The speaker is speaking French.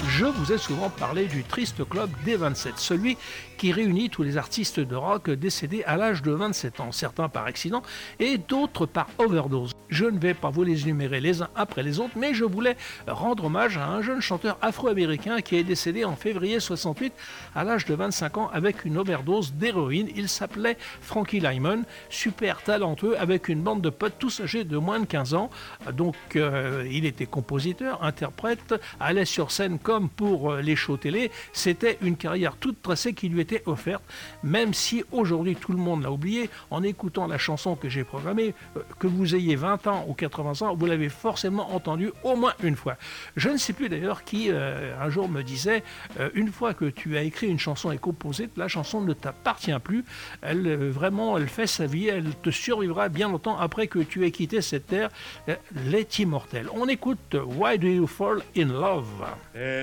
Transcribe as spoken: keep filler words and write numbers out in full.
je vous ai souvent parlé du triste club des vingt-sept, celui qui réunit tous les artistes de rock décédés à l'âge de vingt-sept ans, certains par accident et d'autres par overdose. Je ne vais pas vous les énumérer les uns après les autres, mais je voulais rendre hommage à un jeune chanteur afro-américain qui est décédé en février soixante-huit à l'âge de vingt-cinq ans avec une overdose d'héroïne. Il s'appelait Frankie Lymon, super talentueux avec une bande de potes tous âgés de moins de quinze ans. Donc euh, il était compositeur, interprète, allait sur scène comme pour les shows télé. C'était une carrière toute tracée qui lui était offerte, même si aujourd'hui tout le monde l'a oublié. En écoutant la chanson que j'ai programmée, euh, que vous ayez vingt ans ou quatre-vingts ans, vous l'avez forcément entendue au moins une fois. Je ne sais plus d'ailleurs qui euh, un jour me disait euh, une fois que tu as écrit une chanson et composée, la chanson ne t'appartient plus. Elle euh, vraiment, elle fait sa vie, elle te survivra bien longtemps après que tu aies quitté cette terre. Euh, l'est immortelle. On écoute Why Do You Fall in Love?